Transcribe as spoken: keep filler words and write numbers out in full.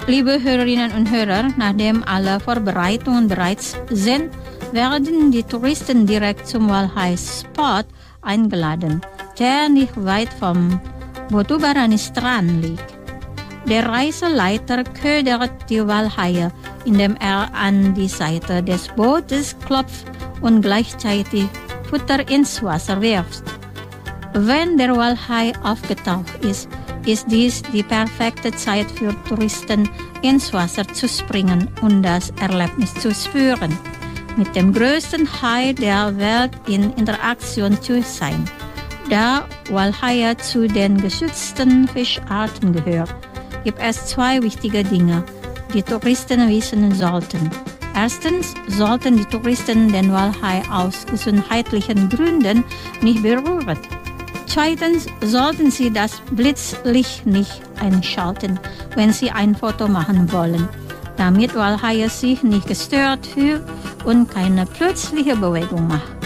Liebe Hörerinnen und Hörer, nachdem alle Vorbereitungen bereits sind, werden die Touristen direkt zum Walhai-Spot eingeladen, der nicht weit vom Botubarani-Strand liegt. Der Reiseleiter ködert die Walhaie, indem er an die Seite des Bootes klopft und gleichzeitig Futter ins Wasser wirft. Wenn der Walhai aufgetaucht ist, ist dies die perfekte Zeit für Touristen, ins Wasser zu springen und das Erlebnis zu spüren, mit dem größten Hai der Welt in Interaktion zu sein. Da Walhaie zu den geschützten Fischarten gehört, gibt es zwei wichtige Dinge, die Touristen wissen sollten. Erstens sollten die Touristen den Walhai aus gesundheitlichen Gründen nicht berühren. Zweitens sollten sie das Blitzlicht nicht einschalten, wenn sie ein Foto machen wollen, damit Walhaie sich nicht gestört fühlt und keine plötzliche Bewegung macht.